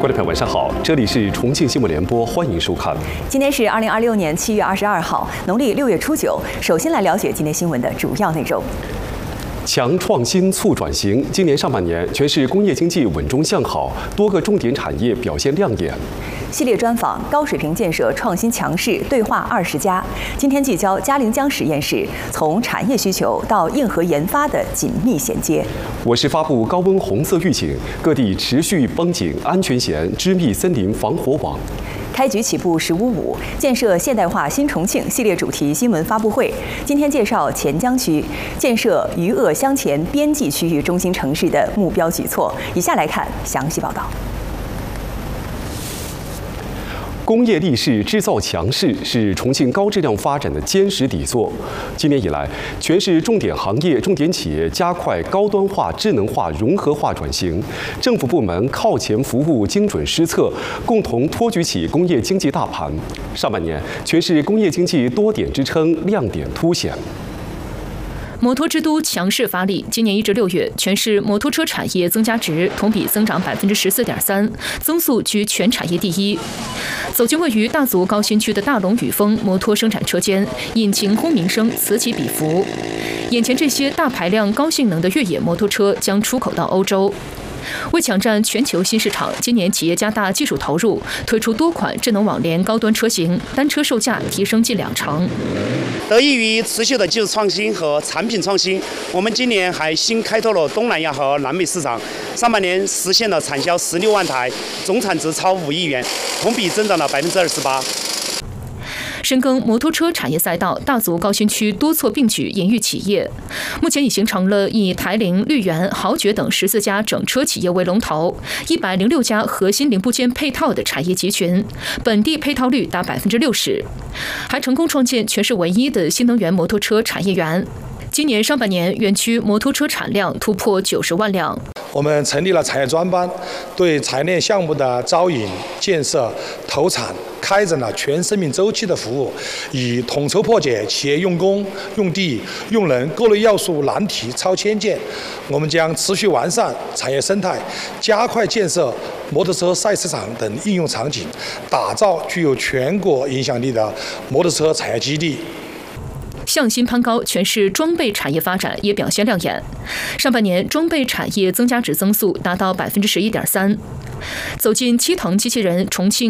观众朋友，晚上好，这里是重庆新闻联播，欢迎收看。 今天是2026年7月22号，农历6月初9。首先来了解今天新闻的主要内容。 强创新促转型，今年上半年，全市工业经济稳中向好，多个重点产业表现亮眼。 系列专访高水平建设创新强势对话20家，今天聚焦嘉陵江实验室，从产业需求到硬核研发的紧密衔接。 我市发布高温红色预警，各地持续绷紧安全弦，织密森林防火网。 开局起步15.5，建设现代化新重庆系列主题新闻发布会，今天介绍黔江区建设渝鄂湘黔边际区域中心城市的目标举措。以下来看详细报道。 工业立市、制造强势是重庆高质量发展的坚实底座。今年以来，全市重点行业、重点企业加快高端化、智能化、融合化转型，政府部门靠前服务、精准施策，共同托举起工业经济大盘。上半年，全市工业经济多点支撑，亮点凸显。 摩托之都强势发力，今年1至6月，全市摩托车产业增加值同比增长14.3%，增速居全产业第一。走进位于大足高新区的大龙雨峰摩托生产车间，引擎轰鸣声此起彼伏。眼前这些大排量、高性能的越野摩托车将出口到欧洲。为抢占全球新市场，今年企业加大技术投入，推出多款智能网联高端车型，单车售价提升近2成。 得益于持续的技术创新和产品创新，我们今年还新开拓了东南亚和南美市场。上半年实现了产销16万台，总产值超5亿元，同比增长了28%。 深耕摩托车产业赛道，大足高新区多措并举，引育企业。目前已形成了以台铃、绿源、豪爵等14家整车企业为龙头，106家核心零部件配套的产业集群，本地配套率达60%，还成功创建全市唯一的新能源摩托车产业园。今年上半年，园区摩托车产量突破90万辆。 我们成立了产业专班，对产业链项目的招引、建设、投产开展了全生命周期的服务，以统筹破解企业用工、用地、用人各类要素难题超千件。我们将持续完善产业生态，加快建设摩托车赛市场等应用场景，打造具有全国影响力的摩托车产业基地。 向心攀高，全市装备产业发展也表现亮眼。上半年装备产业增加值增速达到11.3%。走进7腾机器人重庆